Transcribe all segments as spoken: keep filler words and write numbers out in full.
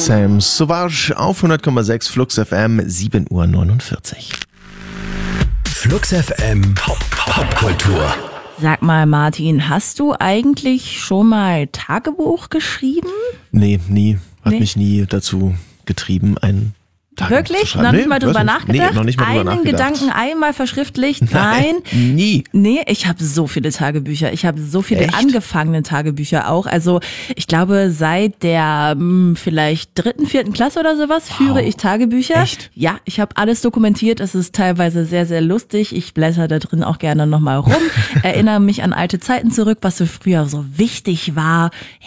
Sam Sauvage auf hundert Komma sechs Flux F M, sieben Uhr neunundvierzig. Flux F M Popkultur. Sag mal, Martin, hast du eigentlich schon mal Tagebuch geschrieben? Nee, nie. Hat Nee. mich nie dazu getrieben, ein Tagebuch zu Wirklich? schreiben. Noch nicht Nee, mal drüber weiß nicht. nachgedacht? Nee, noch nicht mal drüber Einen nachgedacht. Gedanken einmal verschriftlicht? Nein. Nie. Nee, ich habe so viele Tagebücher. Ich habe so viele Echt? angefangene Tagebücher auch. Also ich glaube, seit der mh, vielleicht dritten, vierten Klasse oder sowas führe ich Tagebücher. Echt? Ja, ich habe alles dokumentiert. Es ist teilweise sehr, sehr lustig. Ich blätter da drin auch gerne nochmal rum. Erinnere mich an alte Zeiten zurück, was so früher so wichtig war.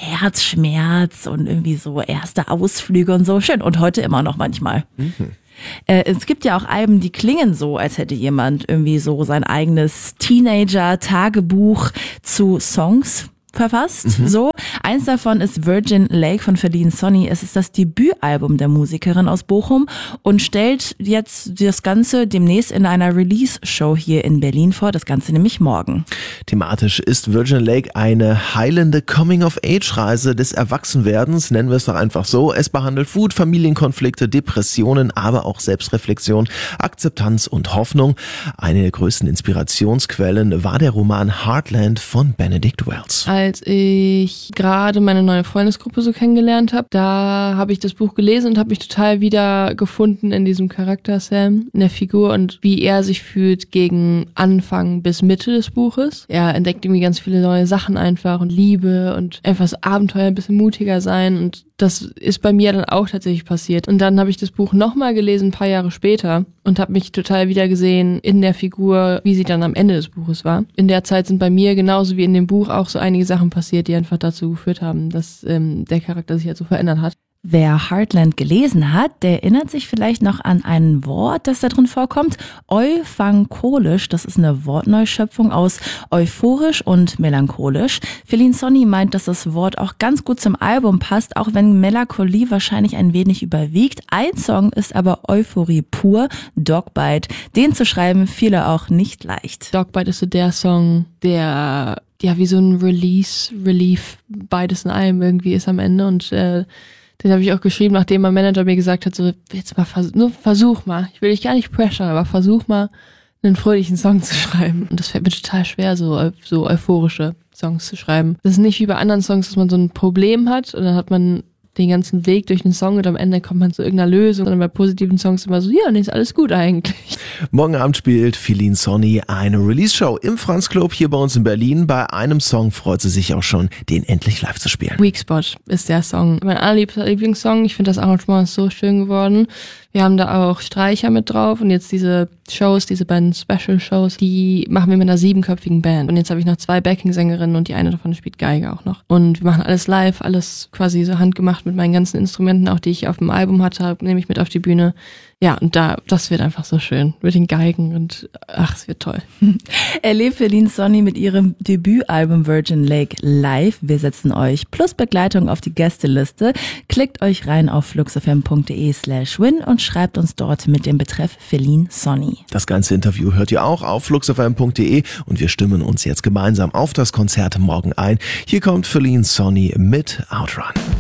Herzschmerz und irgendwie so erste Ausflüge und so. Schön. Und heute immer noch manchmal. Mhm. Äh, es gibt ja auch Alben, die klingen so, als hätte jemand irgendwie so sein eigenes Teenager-Tagebuch zu Songs verfasst. Mhm. So, eins davon ist Virgin Lake von Feline Sonny. Es ist das Debütalbum der Musikerin aus Bochum und stellt jetzt das Ganze demnächst in einer Release-Show hier in Berlin vor. Das Ganze nämlich morgen. Thematisch ist Virgin Lake eine heilende Coming-of-Age-Reise des Erwachsenwerdens, nennen wir es doch einfach so. Es behandelt Wut, Familienkonflikte, Depressionen, aber auch Selbstreflexion, Akzeptanz und Hoffnung. Eine der größten Inspirationsquellen war der Roman Heartland von Benedict Wells. Als ich gerade meine neue Freundesgruppe so kennengelernt habe, da habe ich das Buch gelesen und habe mich total wieder gefunden in diesem Charakter Sam, in der Figur und wie er sich fühlt gegen Anfang bis Mitte des Buches. Er entdeckt irgendwie ganz viele neue Sachen einfach und Liebe und einfach das Abenteuer, ein bisschen mutiger sein und das ist bei mir dann auch tatsächlich passiert. Und dann habe ich das Buch nochmal gelesen, ein paar Jahre später und habe mich total wieder gesehen in der Figur, wie sie dann am Ende des Buches war. In der Zeit sind bei mir genauso wie in dem Buch auch so einige Sachen passiert, die einfach dazu geführt haben, dass ähm, der Charakter sich halt so verändert hat. Wer Heartland gelesen hat, der erinnert sich vielleicht noch an ein Wort, das da drin vorkommt. Euphangolisch, das ist eine Wortneuschöpfung aus euphorisch und melancholisch. Feline Sonny meint, dass das Wort auch ganz gut zum Album passt, auch wenn Melancholie wahrscheinlich ein wenig überwiegt. Ein Song ist aber Euphorie pur, Dogbite. Den zu schreiben, fiel auch nicht leicht. Dogbite ist so der Song, der ja wie so ein Release, Relief, beides in einem irgendwie ist am Ende und äh, den habe ich auch geschrieben, nachdem mein Manager mir gesagt hat, so jetzt mal vers- nur versuch mal, ich will dich gar nicht pressure, aber versuch mal einen fröhlichen Song zu schreiben. Und das fällt mir total schwer, so eu- so euphorische Songs zu schreiben. Das ist nicht wie bei anderen Songs, dass man so ein Problem hat und dann hat man den ganzen Weg durch den Song und am Ende kommt man zu irgendeiner Lösung. Und bei positiven Songs immer so, ja, nee, ist alles gut eigentlich. Morgen Abend spielt Feline Sonny eine Release-Show im Franz Club hier bei uns in Berlin. Bei einem Song freut sie sich auch schon, den endlich live zu spielen. Weak Spot ist der Song. Mein allerliebster Lieblingssong. Ich finde das Arrangement ist so schön geworden. Wir haben da auch Streicher mit drauf und jetzt diese Shows, diese beiden Special-Shows, die machen wir mit einer siebenköpfigen Band. Und jetzt habe ich noch zwei Backing-Sängerinnen und die eine davon spielt Geige auch noch. Und wir machen alles live, alles quasi so handgemacht mit meinen ganzen Instrumenten, auch die ich auf dem Album hatte, nehme ich mit auf die Bühne. Ja, und da, das wird einfach so schön mit den Geigen und ach, es wird toll. Erlebt Feline Sonny mit ihrem Debütalbum Virgin Lake live. Wir setzen euch plus Begleitung auf die Gästeliste. Klickt euch rein auf fluxfm.de slash win und schreibt uns dort mit dem Betreff Feline Sonny. Das ganze Interview hört ihr auch auf fluxfm punkt de und wir stimmen uns jetzt gemeinsam auf das Konzert morgen ein. Hier kommt Feline Sonny mit Outrun.